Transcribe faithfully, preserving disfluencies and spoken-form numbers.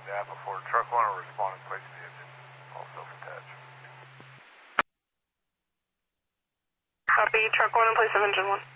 Yeah, before truck one will respond and place the engine. All self-attached. Copy, truck one and place of engine one.